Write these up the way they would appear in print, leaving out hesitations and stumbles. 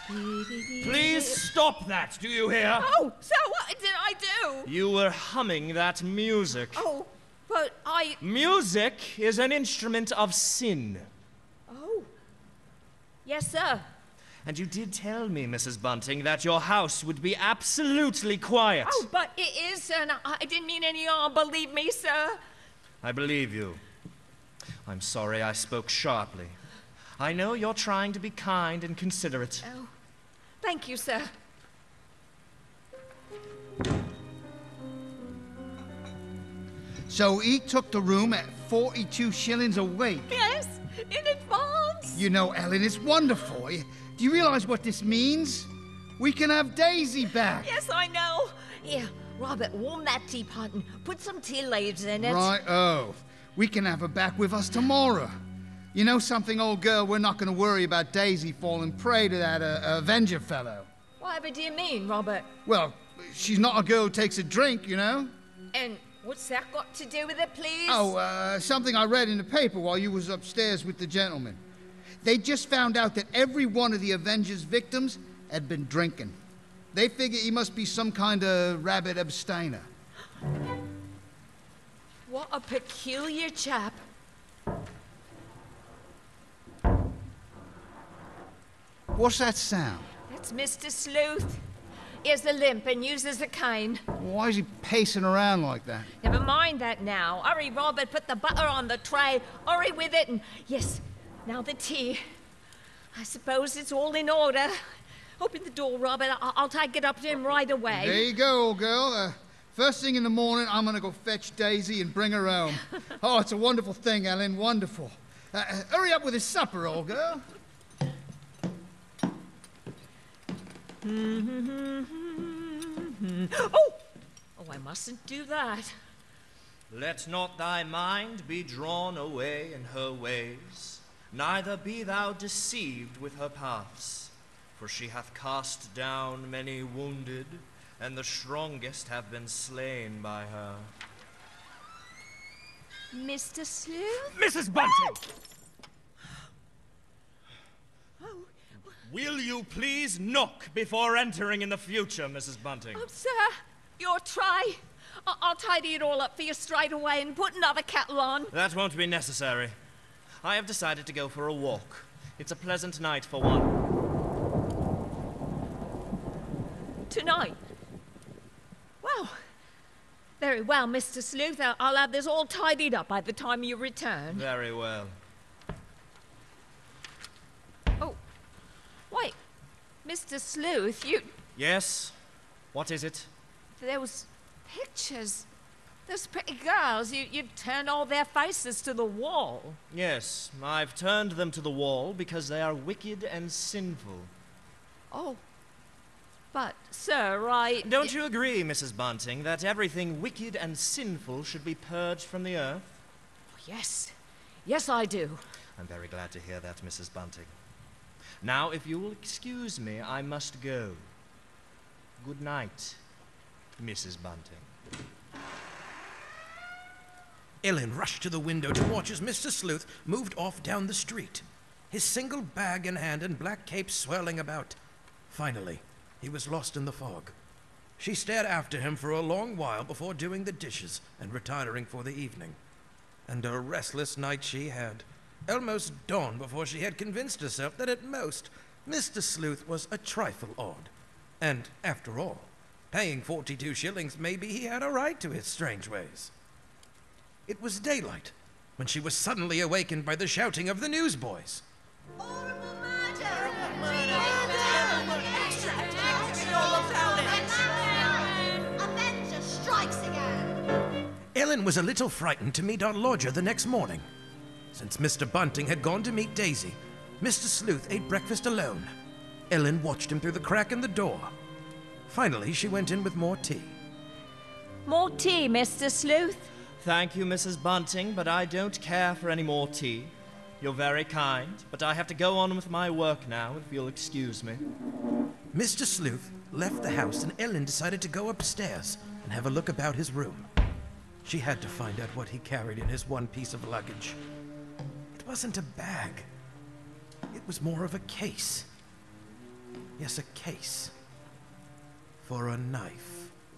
Please stop that, do you hear? Oh, so what did I do? You were humming that music. Oh, but I... Music is an instrument of sin. Oh. Yes, sir. And you did tell me, Mrs. Bunting, that your house would be absolutely quiet. Oh, but it is, and I didn't mean any harm, believe me, sir. I believe you. I'm sorry I spoke sharply. I know you're trying to be kind and considerate. Oh, thank you, sir. So he took the room at 42 shillings a week. Yes, in advance. You know, Ellen, it's wonderful. Do you realize what this means? We can have Daisy back. Yes, I know. Here, Robert, warm that teapot and put some tea leaves in it. Right, oh. We can have her back with us tomorrow. You know something, old girl? We're not going to worry about Daisy falling prey to that Avenger fellow. Whatever do you mean, Robert? Well, she's not a girl who takes a drink, you know? And what's that got to do with it, please? Oh, something I read in the paper while you was upstairs with the gentleman. They just found out that every one of the Avengers victims had been drinking. They figure he must be some kind of rabid abstainer. What a peculiar chap. What's that sound? That's Mr. Sleuth. He has a limp and uses a cane. Why is he pacing around like that? Never mind that now. Hurry, Robert, put the butter on the tray. Hurry with it and... Yes, now the tea. I suppose it's all in order. Open the door, Robert. I'll take it up to him right away. There you go, old girl. First thing in the morning, I'm going to go fetch Daisy and bring her home. Oh, it's a wonderful thing, Ellen, wonderful. Hurry up with his supper, old girl. Oh! Oh, I mustn't do that. Let not thy mind be drawn away in her ways, neither be thou deceived with her paths. For she hath cast down many wounded, and the strongest have been slain by her. Mr. Sleuth? Mrs. Bunting! Oh. Will you please knock before entering in the future, Mrs. Bunting? Oh, sir, your tray. I'll tidy it all up for you straight away and put another kettle on. That won't be necessary. I have decided to go for a walk. It's a pleasant night for one. Tonight? Well, very well, Mr. Sleuth. I'll have this all tidied up by the time you return. Very well. Oh, wait. Mr. Sleuth, you... Yes? What is it? Those pictures. Those pretty girls. You've turned all their faces to the wall. Yes, I've turned them to the wall because they are wicked and sinful. Oh. But, sir, I... Don't you agree, Mrs. Bunting, that everything wicked and sinful should be purged from the earth? Yes. Yes, I do. I'm very glad to hear that, Mrs. Bunting. Now, if you will excuse me, I must go. Good night, Mrs. Bunting. Ellen rushed to the window to watch as Mr. Sleuth moved off down the street, his single bag in hand and black cape swirling about. Finally, he was lost in the fog. She stared after him for a long while before doing the dishes and retiring for the evening. And a restless night she had. Almost dawn before she had convinced herself that at most, Mr. Sleuth was a trifle odd. And, after all, paying 42 shillings, maybe he had a right to his strange ways. It was daylight when she was suddenly awakened by the shouting of the newsboys. Horrible murder! Avenger strikes again! Ellen was a little frightened to meet our lodger the next morning. Since Mr. Bunting had gone to meet Daisy, Mr. Sleuth ate breakfast alone. Ellen watched him through the crack in the door. Finally, she went in with more tea. More tea, Mr. Sleuth? Thank you, Mrs. Bunting, but I don't care for any more tea. You're very kind, but I have to go on with my work now, if you'll excuse me. Mr. Sleuth left the house and Ellen decided to go upstairs and have a look about his room. She had to find out what he carried in his one piece of luggage. It wasn't a bag. It was more of a case. Yes, a case. For a knife.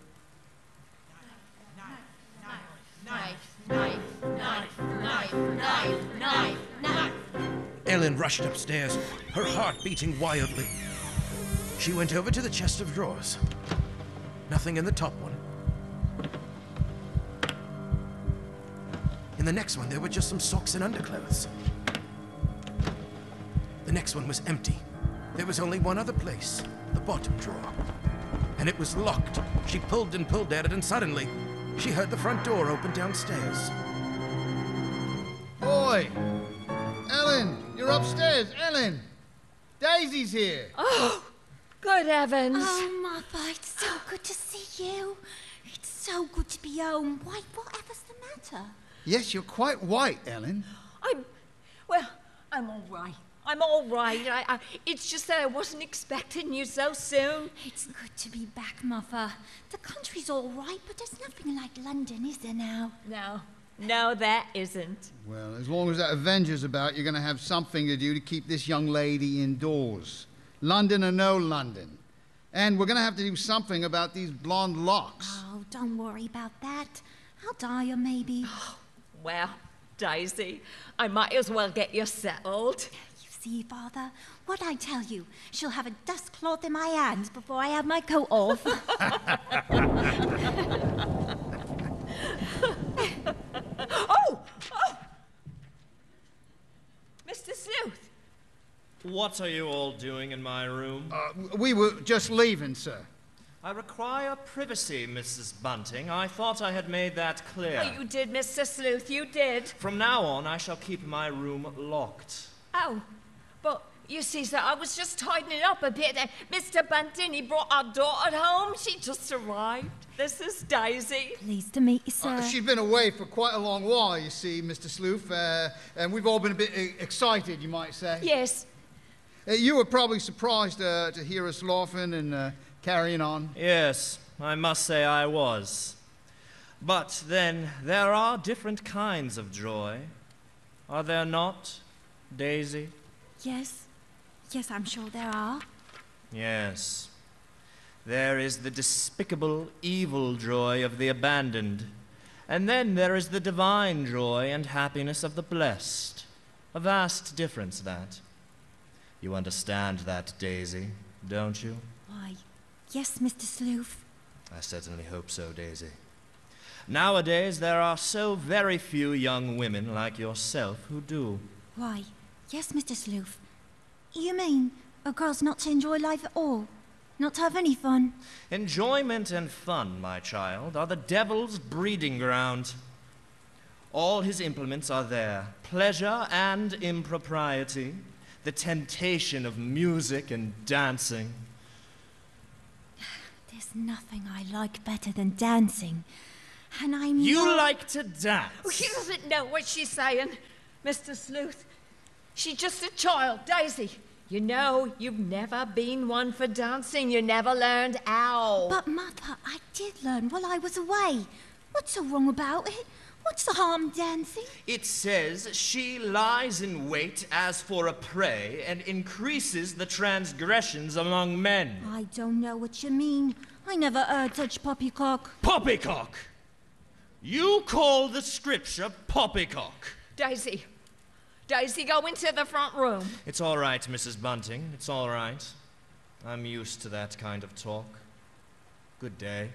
Ellen rushed upstairs, her heart beating wildly. She went over to the chest of drawers. Nothing in the top one. In the next one, there were just some socks and underclothes. The next one was empty. There was only one other place, the bottom drawer. And it was locked. She pulled and pulled at it, and suddenly, she heard the front door open downstairs. Boy! Ellen! You're upstairs! Ellen! Daisy's here! Oh, good heavens. Oh, Mother, it's so good to see you. It's so good to be home. Why, whatever's the matter? Yes, you're quite white, Ellen. I'm all right. I'm all right. It's just that I wasn't expecting you so soon. It's good to be back, Mother. The country's all right, but there's nothing like London, is there now? No, that isn't. Well, as long as that Avenger's about, you're going to have something to do to keep this young lady indoors. London or no London. And we're going to have to do something about these blonde locks. Oh, don't worry about that. I'll dye her, maybe. Well, Daisy, I might as well get you settled. You see, Father, what I tell you, she'll have a dust cloth in my hands before I have my coat off. Oh! Mr. Sleuth! What are you all doing in my room? We were just leaving, sir. I require privacy, Mrs. Bunting. I thought I had made that clear. Oh, you did, Mr. Sleuth, you did. From now on, I shall keep my room locked. Oh, but you see, sir, I was just tidying it up a bit. Mr. Bunting, he brought our daughter home. She just arrived. This is Daisy. Pleased to meet you, sir. She's been away for quite a long while, you see, Mr. Sleuth, and we've all been a bit excited, you might say. Yes. You were probably surprised to hear us laughing and carrying on. Yes, I must say I was. But then, there are different kinds of joy. Are there not, Daisy? Yes, I'm sure there are. Yes. There is the despicable, evil joy of the abandoned. And then there is the divine joy and happiness of the blessed. A vast difference, that. You understand that, Daisy, don't you? Why, yes, Mr. Sleuth. I certainly hope so, Daisy. Nowadays, there are so very few young women like yourself who do. Why, yes, Mr. Sleuth. You mean a girl's not to enjoy life at all? Not to have any fun? Enjoyment and fun, my child, are the devil's breeding ground. All his implements are there, pleasure and impropriety, the temptation of music and dancing. There's nothing I like better than dancing. And I'm You not... like to dance? Oh, he doesn't know what she's saying, Mr. Sleuth. She's just a child, Daisy. You know, you've never been one for dancing. You never learned how. But, Mother, I did learn while I was away. What's so wrong about it? What's the harm dancing? It says she lies in wait as for a prey and increases the transgressions among men. I don't know what you mean. I never heard such poppycock. Poppycock! You call the scripture poppycock. Daisy, go into the front room. It's all right, Mrs. Bunting. It's all right. I'm used to that kind of talk. Good day.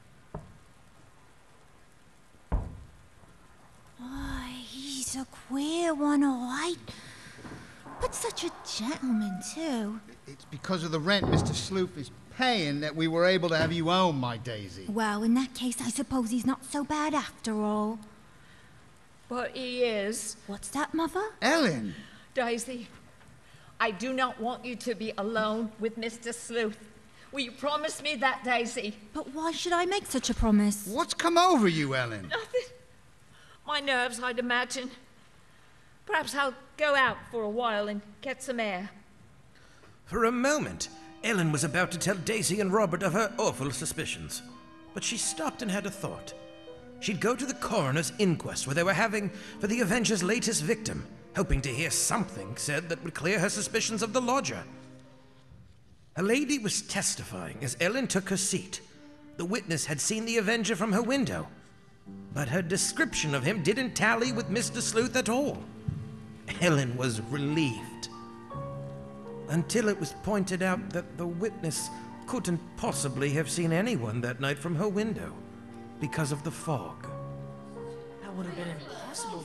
Oh, he's a queer one, all right. But such a gentleman, too. It's because of the rent Mr. Sleuth is paying that we were able to have you home, my Daisy. Well, in that case, I suppose he's not so bad after all. But he is. What's that, Mother? Ellen! Daisy, I do not want you to be alone with Mr. Sleuth. Will you promise me that, Daisy? But why should I make such a promise? What's come over you, Ellen? Nothing. My nerves, I'd imagine. Perhaps I'll go out for a while and get some air. For a moment, Ellen was about to tell Daisy and Robert of her awful suspicions. But she stopped and had a thought. She'd go to the coroner's inquest where they were having for the Avenger's latest victim, hoping to hear something said that would clear her suspicions of the lodger. A lady was testifying as Ellen took her seat. The witness had seen the Avenger from her window, but her description of him didn't tally with Mr. Sleuth at all. Ellen was relieved, until it was pointed out that the witness couldn't possibly have seen anyone that night from her window because of the fog. That would have been impossible.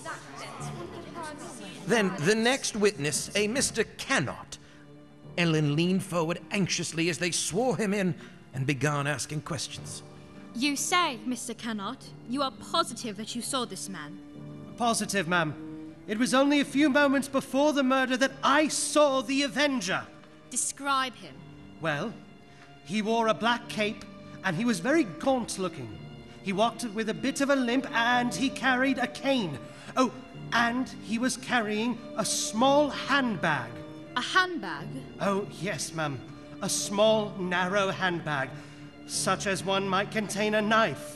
Then the next witness, a Mr. Cannot. Ellen leaned forward anxiously as they swore him in and began asking questions. You say, Mr. Cannot, you are positive that you saw this man? Positive, ma'am. It was only a few moments before the murder that I saw the Avenger. Describe him. Well, he wore a black cape and he was very gaunt looking. He walked with a bit of a limp and he carried a cane. Oh, and he was carrying a small handbag. A handbag? Oh, yes, ma'am. A small, narrow handbag, such as one might contain a knife.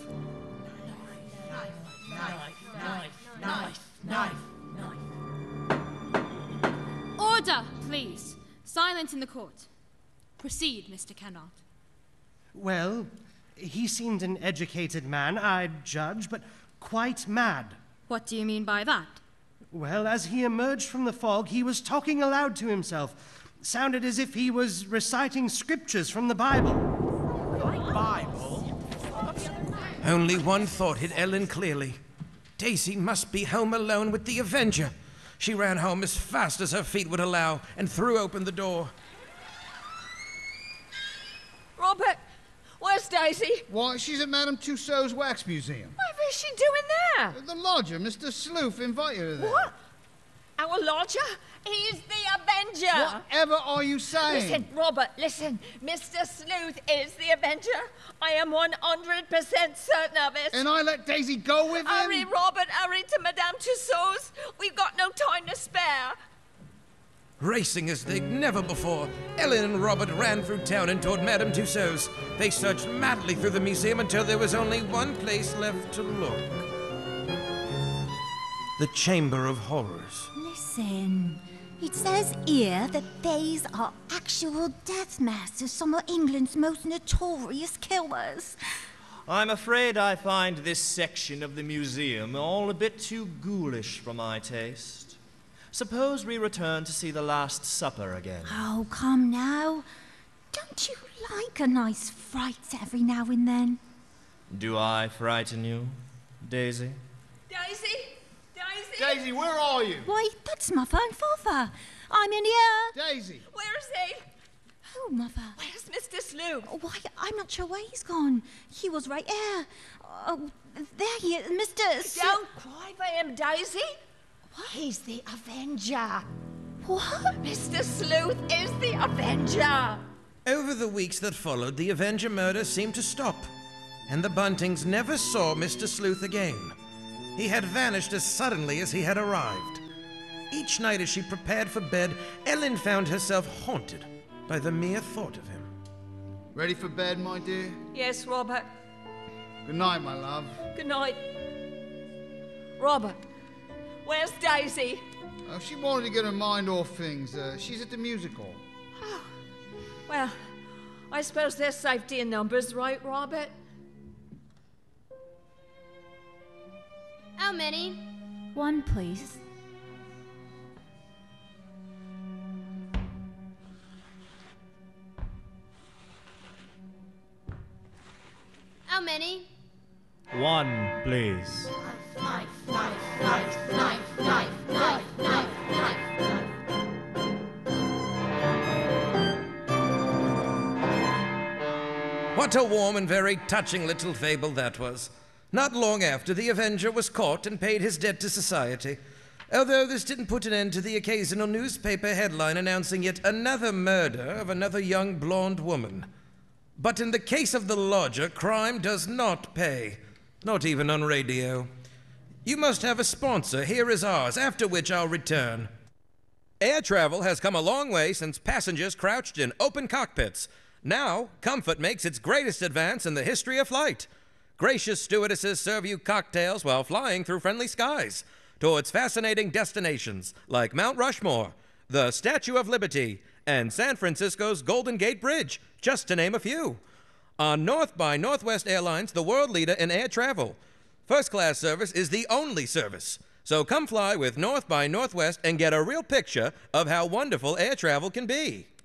Order, please. Silence in the court. Proceed, Mr. Cannot. Well, he seemed an educated man, I'd judge, but quite mad. What do you mean by that? Well, as he emerged from the fog, he was talking aloud to himself. Sounded as if he was reciting scriptures from the Bible. Bible? Only one thought hit Ellen clearly. Daisy must be home alone with the Avenger. She ran home as fast as her feet would allow and threw open the door. Robert, where's Daisy? Why, she's at Madame Tussauds Wax Museum. What is she doing there? The lodger, Mr. Sleuth, invited her there. What? Our lodger? He's the Avenger! Whatever are you saying? Listen, Robert, listen. Mr. Sleuth is the Avenger. I am 100% certain of it. And I let Daisy go with him? Hurry, Robert, hurry to Madame Tussauds. We've got no time to spare. Racing as they'd never before, Ellen and Robert ran through town and toward Madame Tussauds. They searched madly through the museum until there was only one place left to look. The Chamber of Horrors. Listen, it says here that these are actual death masks of some of England's most notorious killers. I'm afraid I find this section of the museum all a bit too ghoulish for my taste. Suppose we return to see the Last Supper again. Oh, come now. Don't you like a nice fright every now and then? Do I frighten you, Daisy? Daisy? Daisy? Daisy, where are you? Why, that's my phone father. I'm in here. Daisy. Where is he? Oh, mother. Where's Mr. Sleuth? Why, I'm not sure where he's gone. He was right here. Oh, there he is, Mr. Don't cry for him, Daisy. He's the Avenger. What? Mr. Sleuth is the Avenger. Over the weeks that followed, the Avenger murder seemed to stop, and the Buntings never saw Mr. Sleuth again. He had vanished as suddenly as he had arrived. Each night as she prepared for bed, Ellen found herself haunted by the mere thought of him. Ready for bed, my dear? Yes, Robert. Good night, my love. Good night. Robert, where's Daisy? Oh, she wanted to get her mind off things. She's at the music hall. Well, I suppose there's safety in numbers, right, Robert? How many? One, please. How many? One, please. What a warm and very touching little fable that was. Not long after, the Avenger was caught and paid his debt to society. Although this didn't put an end to the occasional newspaper headline announcing yet another murder of another young blonde woman. But in the case of the lodger, crime does not pay. Not even on radio. You must have a sponsor. Here is ours, after which I'll return. Air travel has come a long way since passengers crouched in open cockpits. Now, comfort makes its greatest advance in the history of flight. Gracious stewardesses serve you cocktails while flying through friendly skies towards fascinating destinations like Mount Rushmore, the Statue of Liberty, and San Francisco's Golden Gate Bridge, just to name a few. On North by Northwest Airlines, the world leader in air travel. First-class service is the only service. So come fly with North by Northwest and get a real picture of how wonderful air travel can be.